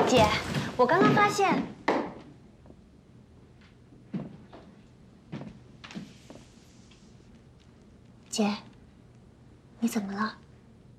姐，我刚刚发现，姐，你怎么了？